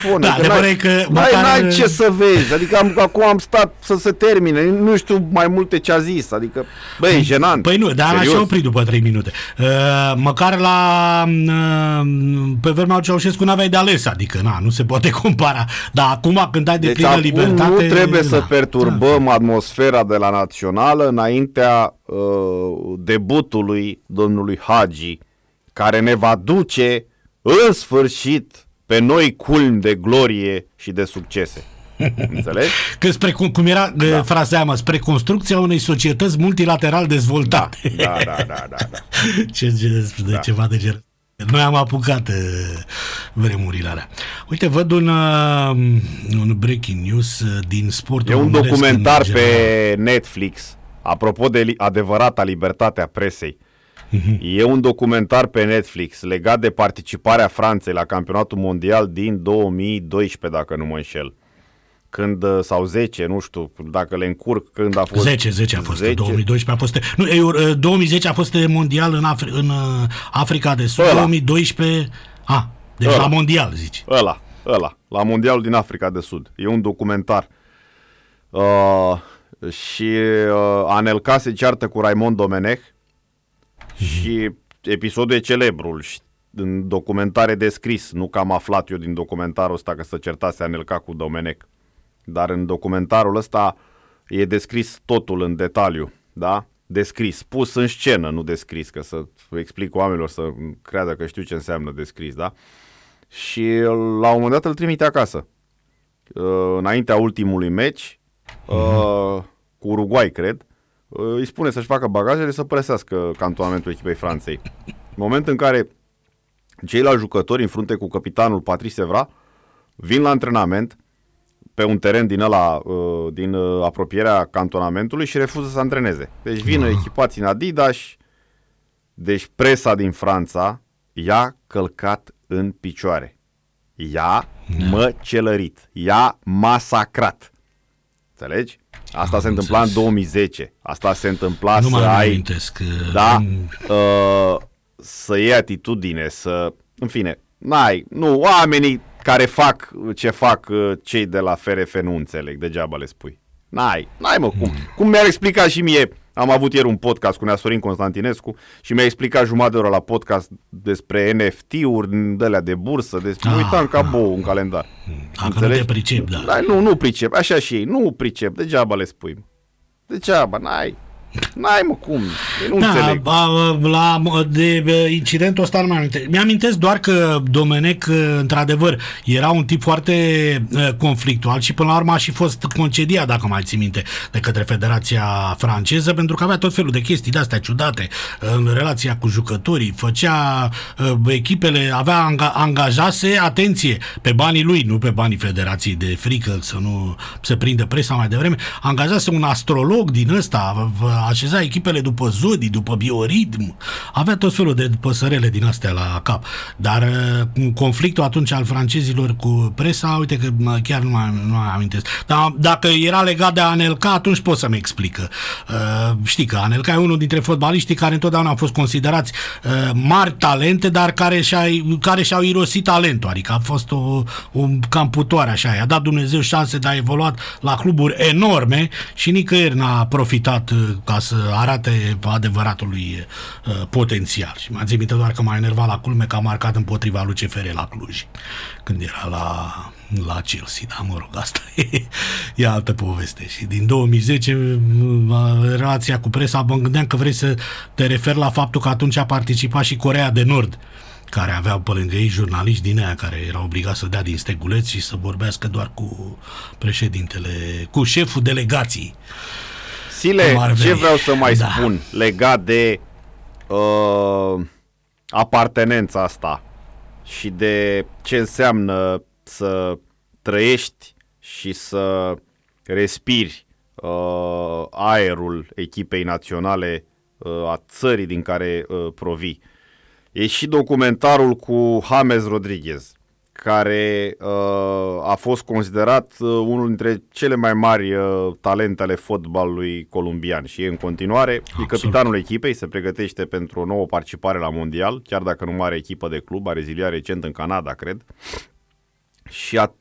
Da, adevărul e că n-ai ce să vezi. Adică acum am stat să se termine. Nu știu mai multe ce a zis. Adică, băi, e jenant. Păi nu, dar așa oprit după 3 minute. Măcar pe vremea lui Ceaușescu n-aveai de ales. Adică, nu se poate compara. Dar acum când ai de plină libertate... nu trebuie să perturbăm atmosfera de la Națională înaintea debutului domnului Hagi, care ne va duce în sfârșit pe noi culmi de glorie și de succese. Înțelegi? Că cum era fraza aia, spre construcția unei societăți multilateral dezvoltate. Da. Ceva de genul. Noi am apucat vremurile alea. Uite, văd un breaking news din sportul. E un documentar pe Netflix, apropo de adevărata libertatea presei. E un documentar pe Netflix legat de participarea Franței la campionatul mondial din 2012, dacă nu mă înșel. Când, sau 10, nu știu, dacă le încurc, când a fost... 10 a fost, 2012 a fost... Nu, 2010 a fost mondial în Africa de Sud, 2012... deci ăla, la mondial, zici. Ăla, la mondialul din Africa de Sud. E un documentar. Și Anelka se ceartă cu Raimond Domenech și episodul e celebrul. În documentare descris, nu că am aflat eu din documentarul ăsta că se certase Anelka cu Domenech. Dar în documentarul ăsta e descris totul în detaliu, da? Descris, pus în scenă, nu descris, că să explic oamenilor să creadă că știu ce înseamnă descris, da? Și la un moment dat îl trimite acasă. Înaintea ultimului meci, cu Uruguay, cred, îi spune să-și facă bagajele să părăsească cantonamentul echipei Franței. În moment în care ceilalți jucători, în frunte cu capitanul Patrice Evra, vin la antrenament pe un teren din ăla, din apropierea cantonamentului și refuză să antreneze. Deci vin echipați în Adidas, deci presa din Franța i-a călcat în picioare. I-a măcelărit. I-a masacrat. Înțelegi? Asta se întâmpla în 2010. Asta se întâmpla nu să ai... să iei atitudine, să... În fine, oamenii care fac ce fac cei de la FRF nu înțeleg, degeaba le spui. N-ai mă, cum mi-a explicat și mie, am avut ieri un podcast cu Neasorin Constantinescu și mi-a explicat jumătate de oră la podcast despre NFT-uri, de alea de bursă, mă uitam ca bou în calendar. Dacă nu te pricep, da. Nu pricep, așa și ei, nu pricep, degeaba le spui. Degeaba, n-ai mă, cum? Eu nu înțeleg. De incidentul ăsta nu mai amintesc. Mi-amintesc doar că Domenech, într-adevăr, era un tip foarte conflictual și până la urmă a și fost concediat, dacă mai ții minte, de către Federația Franceză, pentru că avea tot felul de chestii de-astea ciudate în relația cu jucătorii, făcea echipele, angajase, atenție, pe banii lui, nu pe banii Federației, de frică să nu se prindă presa mai devreme, angajase un astrolog din ăsta, așeza echipele după zodii, după bioritm, avea tot felul de păsărele din astea la cap. Dar conflictul atunci al francezilor cu presa, uite că chiar nu mai amintesc. Dar dacă era legat de Anelka, atunci pot să-mi explică. Știi că Anelka e unul dintre fotbaliștii care întotdeauna au fost considerați mari talente, dar care și-au irosit talentul. Adică a fost o cam putoare așa. I-a dat Dumnezeu șanse de a evoluat la cluburi enorme și nicăieri n-a profitat ca să arate adevăratul lui potențial. Și m-a ținut doar că m-a enervat la culme că a marcat împotriva lui CFR la Cluj când era la Chelsea, da, mă rog, asta e altă poveste. Și din 2010 relația cu presa, mă gândeam că vrei să te referi la faptul că atunci a participat și Coreea de Nord, care aveau pe lângă ei jurnaliști din aia care erau obligați să dea din steguleți și să vorbească doar cu președintele, cu șeful delegației. Sile, ce vreau să mai spun legat de apartenența asta și de ce înseamnă să trăiești și să respiri aerul echipei naționale a țării din care provii. E și documentarul cu James Rodriguez, care a fost considerat unul dintre cele mai mari talente ale fotbalului colombian și e în continuare. E capitanul echipei, se pregătește pentru o nouă participare la mondial, chiar dacă nu are echipă de club, a reziliat recent în Canada, cred. și a